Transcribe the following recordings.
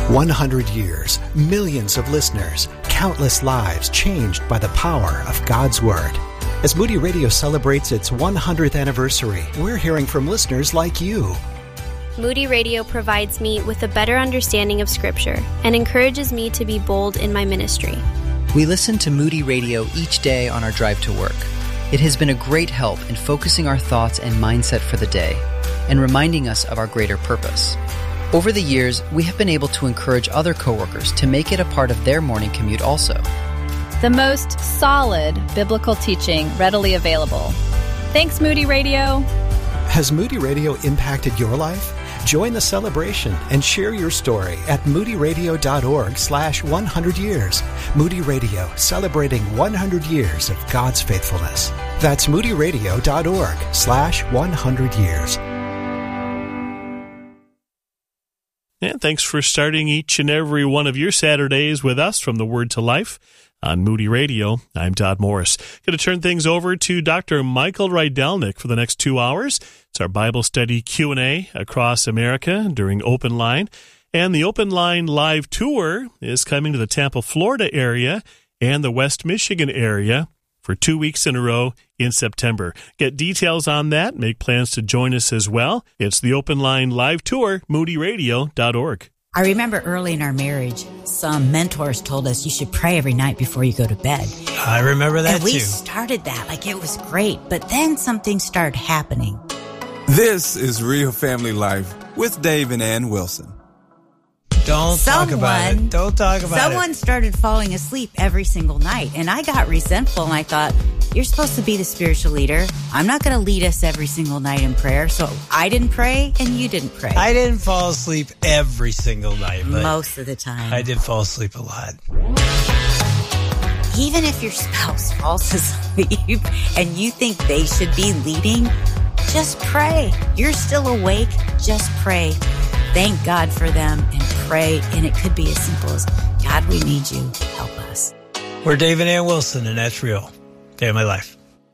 100 years, millions of listeners, countless lives changed by the power of God's Word. As Moody Radio celebrates its 100th anniversary, we're hearing from listeners like you. Moody Radio provides me with a better understanding of Scripture and encourages me to be bold in my ministry. We listen to Moody Radio each day on our drive to work. It has been a great help in focusing our thoughts and mindset for the day and reminding us of our greater purpose. Over the years, we have been able to encourage other coworkers to make it a part of their morning commute also. The most solid biblical teaching readily available. Thanks, Moody Radio. Has Moody Radio impacted your life? Join the celebration and share your story at moodyradio.org/100 years. Moody Radio, celebrating 100 years of God's faithfulness. That's moodyradio.org/100 years. And thanks for starting each and every one of your Saturdays with us from the Word to Life on Moody Radio. I'm Todd Morris. Going to turn things over to Dr. Michael Rydelnik for the next 2 hours. It's our Bible study Q&A across America during Open Line. And the Open Line live tour is coming to the Tampa, Florida area and the West Michigan area for 2 weeks in a row in September. Get details on that. Make plans to join us as well. It's the Open Line live tour, moodyradio.org. I remember early in our marriage, some mentors told us you should pray every night before you go to bed. I remember that, and we started that like it was great, but then something started happening. This is Real Family Life with Dave and Ann Wilson. Don't talk about it. Someone started falling asleep every single night, and I got resentful, and I thought, you're supposed to be the spiritual leader. I'm not going to lead us every single night in prayer, so I didn't pray, and you didn't pray. I didn't fall asleep every single night, but most of the time. I did fall asleep a lot. Even if your spouse falls asleep and you think they should be leading, just pray. You're still awake, just pray. Thank God for them and pray. And it could be as simple as, God, we need you. Help us. We're Dave and Ann Wilson, and that's Real Family Life.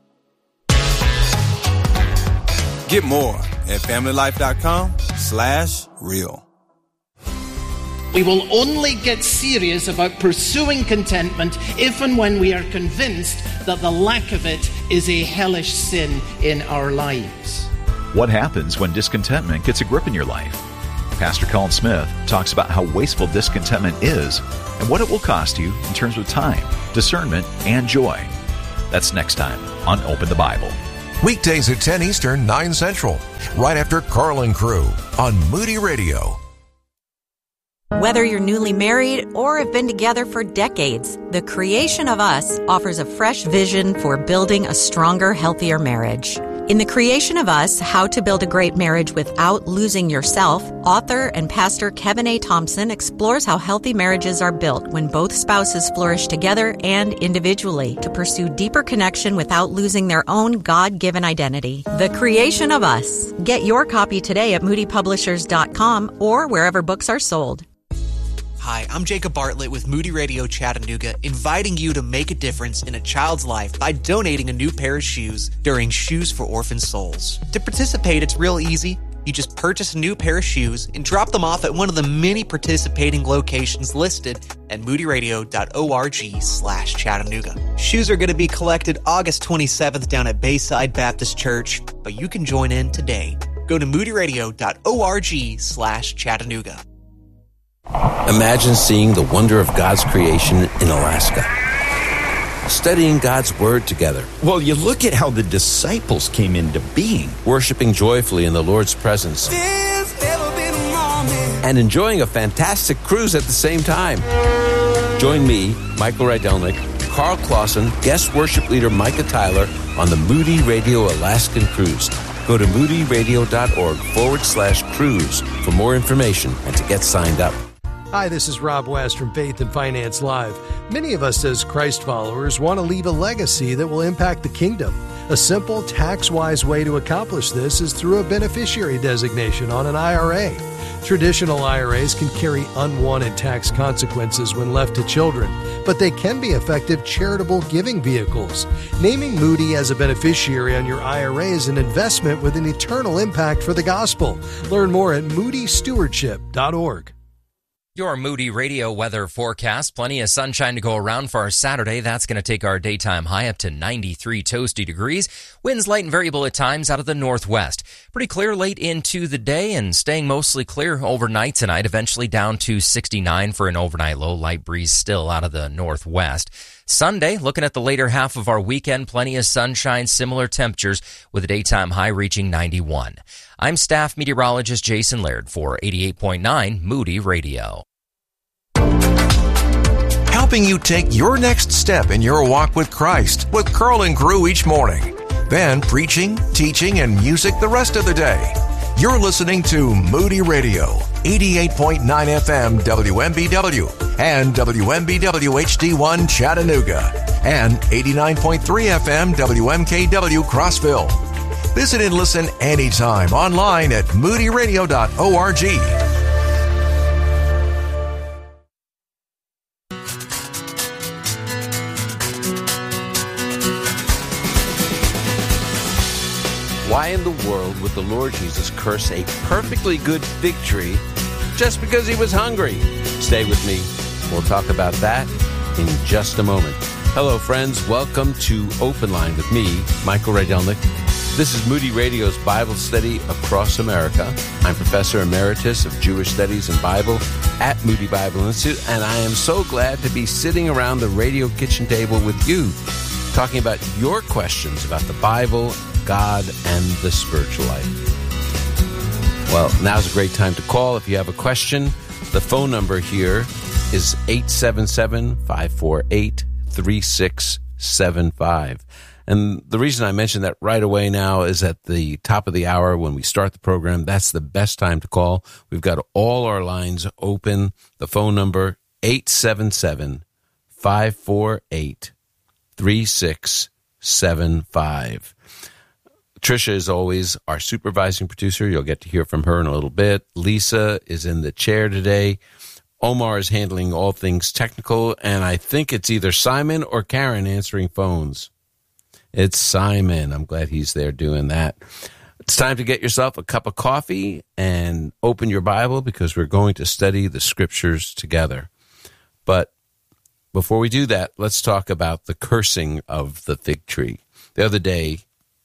Get more at familylife.com/real. We will only get serious about pursuing contentment if and when we are convinced that the lack of it is a hellish sin in our lives. What happens when discontentment gets a grip in your life? Pastor Colin Smith talks about how wasteful discontentment is and what it will cost you in terms of time, discernment, and joy. That's next time on Open the Bible. Weekdays at 10 Eastern, 9 Central, right after Carlin Crew on Moody Radio. Whether you're newly married or have been together for decades, The Creation of Us offers a fresh vision for building a stronger, healthier marriage. In The Creation of Us, How to Build a Great Marriage Without Losing Yourself, author and pastor Kevin A. Thompson explores how healthy marriages are built when both spouses flourish together and individually to pursue deeper connection without losing their own God-given identity. The Creation of Us. Get your copy today at moodypublishers.com or wherever books are sold. Hi, I'm Jacob Bartlett with Moody Radio Chattanooga, inviting you to make a difference in a child's life by donating a new pair of shoes during Shoes for Orphan Souls. To participate, it's real easy. You just purchase a new pair of shoes and drop them off at one of the many participating locations listed at moodyradio.org/Chattanooga. Shoes are going to be collected August 27th down at Bayside Baptist Church, but you can join in today. Go to moodyradio.org/Chattanooga. Imagine seeing the wonder of God's creation in Alaska. Studying God's Word together. Well, you look at how the disciples came into being. Worshiping joyfully in the Lord's presence. And enjoying a fantastic cruise at the same time. Join me, Michael Rydelnik, Carl Clausen, guest worship leader Micah Tyler on the Moody Radio Alaskan Cruise. Go to moodyradio.org/cruise for more information and to get signed up. Hi, this is Rob West from Faith and Finance Live. Many of us as Christ followers want to leave a legacy that will impact the kingdom. A simple, tax-wise way to accomplish this is through a beneficiary designation on an IRA. Traditional IRAs can carry unwanted tax consequences when left to children, but they can be effective charitable giving vehicles. Naming Moody as a beneficiary on your IRA is an investment with an eternal impact for the gospel. Learn more at moodystewardship.org. Your Moody Radio weather forecast. Plenty of sunshine to go around for our Saturday. That's going to take our daytime high up to 93 toasty degrees. Winds light and variable at times out of the northwest. Pretty clear late into the day and staying mostly clear overnight tonight, eventually down to 69 for an overnight low. Light breeze still out of the northwest. Sunday, looking at the later half of our weekend, plenty of sunshine, similar temperatures with a daytime high reaching 91. I'm staff meteorologist Jason Laird for 88.9 Moody Radio. Helping you take your next step in your walk with Christ with Carl and Crew each morning. Then preaching, teaching, and music the rest of the day. You're listening to Moody Radio, 88.9 FM WMBW and WMBW HD1 Chattanooga and 89.3 FM WMKW Crossville. Visit and listen anytime online at moodyradio.org. Why in the world would the Lord Jesus curse a perfectly good fig tree just because he was hungry? Stay with me. We'll talk about that in just a moment. Hello, friends. Welcome to Open Line with me, Michael Rydelnik. This is Moody Radio's Bible study across America. I'm Professor Emeritus of Jewish Studies and Bible at Moody Bible Institute, and I am so glad to be sitting around the radio kitchen table with you, talking about your questions about the Bible, God, and the spiritual life. Well, now's a great time to call if you have a question. The phone number here is 877-548-3675. And the reason I mention that right away now is at the top of the hour when we start the program. That's the best time to call. We've got all our lines open. The phone number, 877-548-3675. Tricia is always our supervising producer. You'll get to hear from her in a little bit. Lisa is in the chair today. Omar is handling all things technical, and I think it's either Simon or Karen answering phones. It's Simon. I'm glad he's there doing that. It's time to get yourself a cup of coffee and open your Bible because we're going to study the scriptures together. But before we do that, let's talk about the cursing of the fig tree. The other day,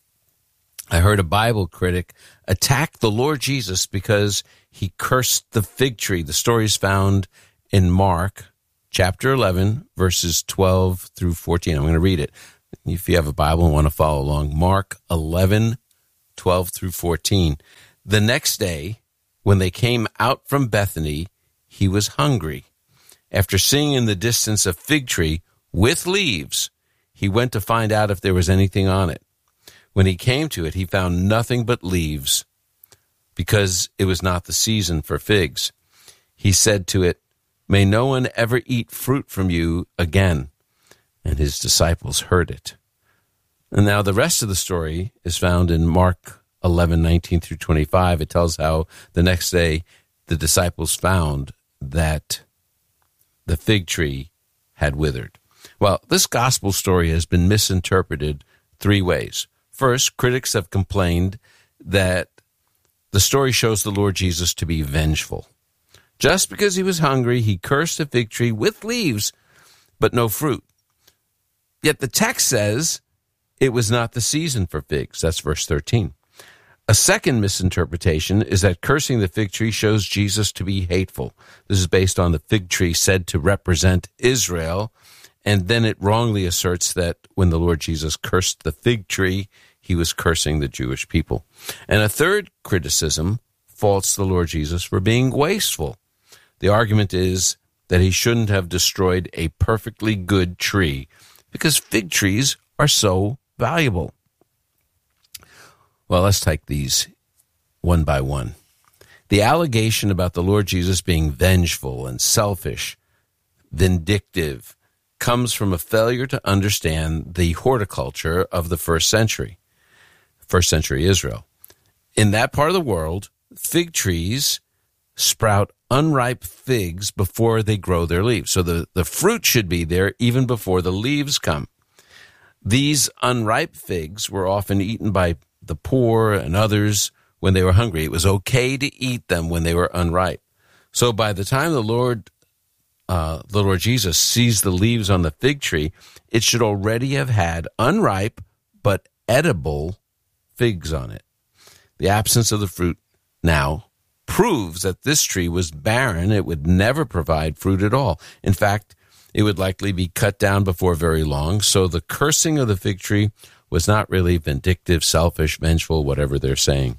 I heard a Bible critic attack the Lord Jesus because he cursed the fig tree. The story is found in Mark chapter 11, verses 12 through 14. I'm going to read it. If you have a Bible and want to follow along, Mark 11, 12 through 14. The next day, when they came out from Bethany, he was hungry. After seeing in the distance a fig tree with leaves, he went to find out if there was anything on it. When he came to it, he found nothing but leaves, because it was not the season for figs. He said to it, "May no one ever eat fruit from you again." And his disciples heard it. And now the rest of the story is found in Mark 11, 19 through 25. It tells how the next day the disciples found that the fig tree had withered. Well, this gospel story has been misinterpreted three ways. First, critics have complained that the story shows the Lord Jesus to be vengeful. Just because he was hungry, he cursed a fig tree with leaves, but no fruit. Yet the text says it was not the season for figs. That's verse 13. A second misinterpretation is that cursing the fig tree shows Jesus to be hateful. This is based on the fig tree said to represent Israel, and then it wrongly asserts that when the Lord Jesus cursed the fig tree, he was cursing the Jewish people. And a third criticism faults the Lord Jesus for being wasteful. The argument is that he shouldn't have destroyed a perfectly good tree because fig trees are so valuable. Well, let's take these one by one. The allegation about the Lord Jesus being vengeful and selfish, vindictive, comes from a failure to understand the horticulture of the first century Israel. In that part of the world, fig trees sprout unripe figs before they grow their leaves. So the fruit should be there even before the leaves come. These unripe figs were often eaten by the poor and others when they were hungry. It was okay to eat them when they were unripe. So by the time the Lord Jesus sees the leaves on the fig tree, it should already have had unripe but edible figs on it. The absence of the fruit now proves that this tree was barren. It would never provide fruit at all. In fact, it would likely be cut down before very long. So the cursing of the fig tree was not really vindictive, selfish, vengeful, whatever they're saying.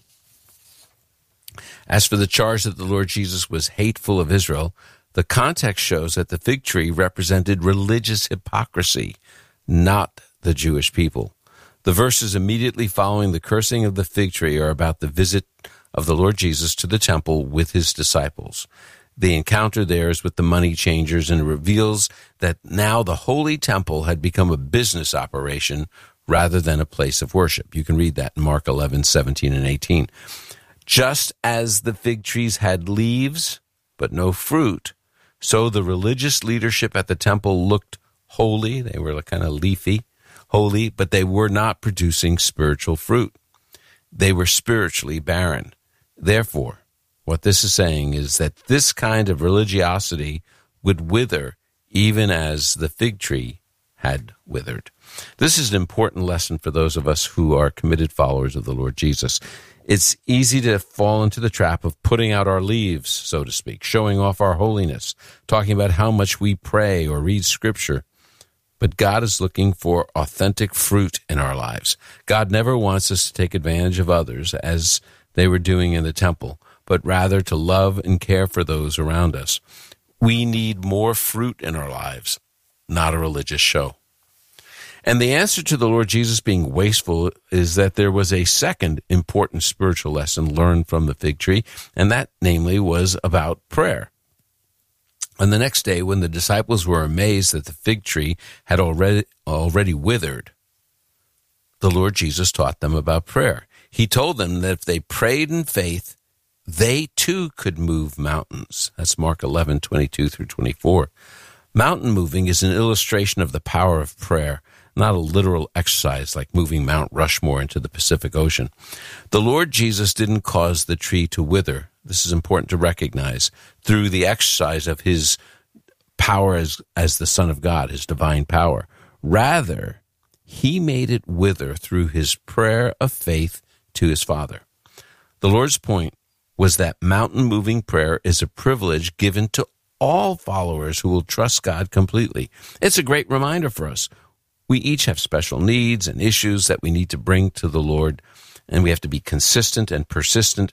As for the charge that the Lord Jesus was hateful of Israel, the context shows that the fig tree represented religious hypocrisy, not the Jewish people. The verses immediately following the cursing of the fig tree are about the visit of the Lord Jesus to the temple with his disciples. The encounter there is with the money changers, and it reveals that now the holy temple had become a business operation rather than a place of worship. You can read that in Mark 11:17 and 18. Just as the fig trees had leaves but no fruit, so the religious leadership at the temple looked holy. They were kind of leafy, holy, but they were not producing spiritual fruit. They were spiritually barren. Therefore, what this is saying is that this kind of religiosity would wither even as the fig tree had withered. This is an important lesson for those of us who are committed followers of the Lord Jesus. It's easy to fall into the trap of putting out our leaves, so to speak, showing off our holiness, talking about how much we pray or read Scripture. But God is looking for authentic fruit in our lives. God never wants us to take advantage of others as they were doing in the temple, but rather to love and care for those around us. We need more fruit in our lives, not a religious show. And the answer to the Lord Jesus being wasteful is that there was a second important spiritual lesson learned from the fig tree, and that, namely, was about prayer. On the next day, when the disciples were amazed that the fig tree had already withered, the Lord Jesus taught them about prayer. He told them that if they prayed in faith, they too could move mountains. That's Mark 11:22 through 24. Mountain moving is an illustration of the power of prayer, not a literal exercise like moving Mount Rushmore into the Pacific Ocean. The Lord Jesus didn't cause the tree to wither. This is important to recognize through the exercise of his power as the Son of God, his divine power. Rather, he made it wither through his prayer of faith to his Father. The Lord's point was that mountain-moving prayer is a privilege given to all followers who will trust God completely. It's a great reminder for us. We each have special needs and issues that we need to bring to the Lord, and we have to be consistent and persistent